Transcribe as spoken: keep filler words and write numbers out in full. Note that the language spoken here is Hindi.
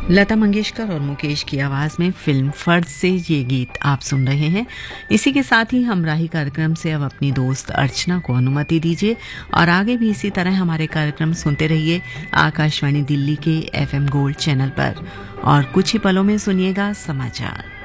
लता मंगेशकर और मुकेश की आवाज में फिल्म फर्ज से ये गीत आप सुन रहे हैं। इसी के साथ ही हमराही कार्यक्रम से अब अपनी दोस्त अर्चना को अनुमति दीजिए और आगे भी इसी तरह हमारे कार्यक्रम सुनते रहिए आकाशवाणी दिल्ली के एफएम गोल्ड चैनल पर। और कुछ ही पलों में सुनिएगा समाचार।